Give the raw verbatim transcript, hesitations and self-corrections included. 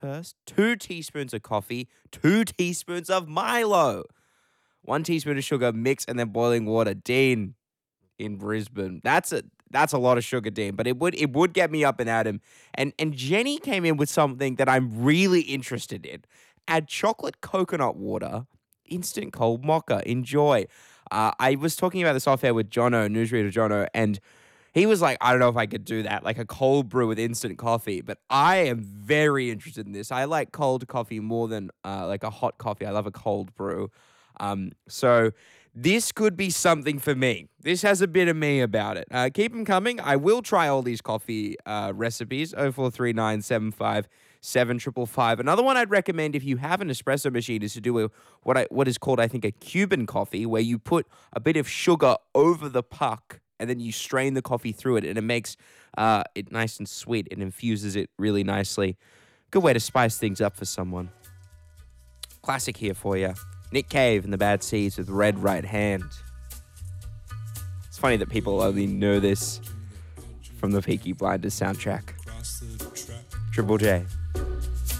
first. Two teaspoons of coffee, two teaspoons of Milo, one teaspoon of sugar, mix, and then boiling water. Dean in Brisbane. That's a that's a lot of sugar, Dean, but it would it would get me up and at him. And and Jenny came in with something that I'm really interested in. Add chocolate coconut water, instant cold mocha. Enjoy. Uh, I was talking about this off air with Jono, newsreader Jono, and he was like, I don't know if I could do that, like a cold brew with instant coffee. But I am very interested in this. I like cold coffee more than uh, like a hot coffee. I love a cold brew. Um, so this could be something for me. This has a bit of me about it. Uh, keep them coming. I will try all these coffee uh, recipes. oh four three nine seven five seven five five. Another one I'd recommend if you have an espresso machine is to do a, what I, what is called, I think, a Cuban coffee, where you put a bit of sugar over the puck and then you strain the coffee through it, and it makes uh, it nice and sweet. It infuses it really nicely. Good way to spice things up for someone. Classic here for you. Nick Cave and the Bad Seeds with Red Right Hand. It's funny that people only know this from the Peaky Blinders soundtrack. Triple J.